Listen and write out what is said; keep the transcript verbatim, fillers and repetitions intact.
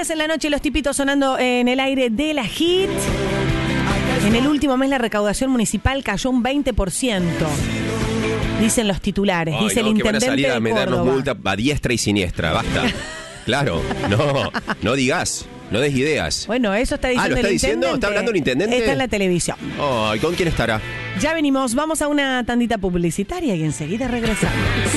Viernes en la noche, los tipitos sonando en el aire de la hit. En el último mes la recaudación municipal cayó un veinte por ciento. Dicen los titulares, Ay, dice no, el que van a intendente salir a de meternos Córdoba. multa a diestra y siniestra, basta. Claro, no, no digas, no des ideas. Bueno, eso está diciendo Ah, ¿lo está el diciendo? intendente. ¿Está hablando el intendente? Está en la televisión. Ay, ¿con quién estará? Ya venimos, vamos a una tandita publicitaria y enseguida regresamos.